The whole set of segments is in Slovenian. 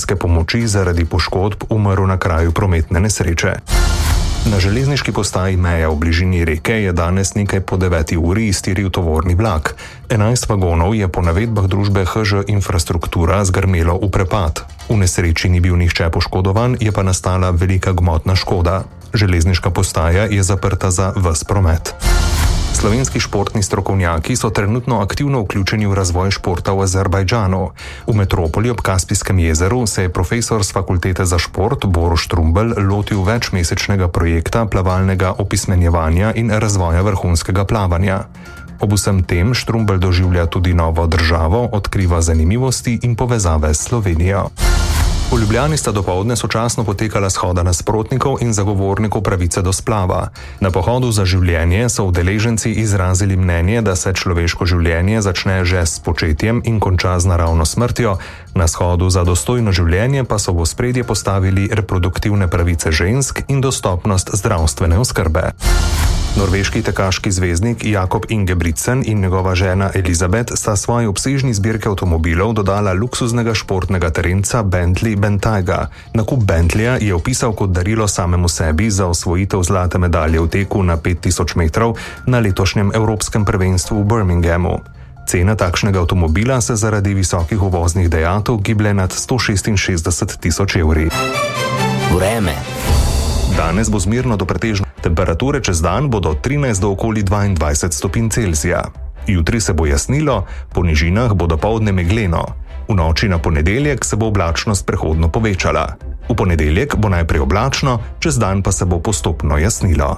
medicinske pomoči zaradi poškodb umrl na kraju prometne nesreče. Na železniški postaji Meja v bližini Reke je danes nekaj po 9. uri iztiril tovorni vlak. 11 vagonov je po navedbah družbe HŽ Infrastruktura zgrmelo v prepad. V nesreči ni bil nihče poškodovan, je pa nastala velika gmotna škoda. Železniška postaja je zaprta za ves promet. Slovenski športni strokovnjaki so trenutno aktivno vključeni v razvoj športa v Azerbajdžanu. V metropoli ob Kaspijskem jezeru se je profesor z fakultete za šport Borut Štrumbelj lotil večmesečnega projekta plavalnega opismenjevanja in razvoja vrhunskega plavanja. Ob vsem tem Štrumbelj doživlja tudi novo državo, odkriva zanimivosti in povezave s Slovenijo. V Ljubljani sta dopoldne sočasno potekala shoda nasprotnikov in zagovornikov pravice do splava. Na pohodu za življenje so udeleženci izrazili mnenje, da se človeško življenje začne že s početjem in konča z naravno smrtjo, na shodu za dostojno življenje pa so v ospredje postavili reproduktivne pravice žensk in dostopnost zdravstvene oskrbe. Norveški tekaški zvezdnik Jakob Ingebrigtsen in njegova žena Elizabeth sta svoji obsežni zbirki avtomobilov dodala luksuznega športnega terenca Bentley Bentayga. Nakup Bentleya je opisal kot darilo samemu sebi za osvojitev zlate medalje v teku na 5000 metrov na letošnjem evropskem prvenstvu v Birminghamu. Cena takšnega avtomobila se zaradi visokih uvoznih dajatev giblje nad 166 000 evri. Vreme. Danes bo zmerno do pretežno. Temperature čez dan bodo od 13 do okoli 22 stopinj Celzija. Jutri se bo jasnilo, po nižinah bo dopoldne megleno. V noči na ponedeljek se bo oblačnost prehodno povečala. V ponedeljek bo najprej oblačno, čez dan pa se bo postopno jasnilo.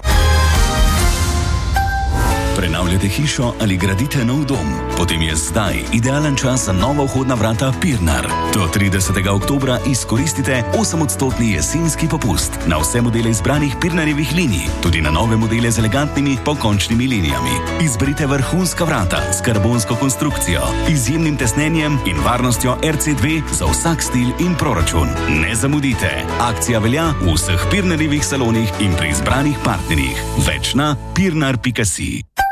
Prenavljate hišo ali gradite nov dom? Potem je zdaj idealen čas za nova vhodna vrata Pirnar. Do 30. oktobra izkoristite 8% jesenski popust na vse modele izbranih Pirnarjevih linij, tudi na nove modele z elegantnimi pokončnimi linijami. Izberite vrhunska vrata s karbonsko konstrukcijo, izjemnim tesnenjem in varnostjo RC2 za vsak stil in proračun. Ne zamudite! Akcija velja v vseh Pirnarjevih salonih in pri izbranih partnerjih. Več na pirnar.si.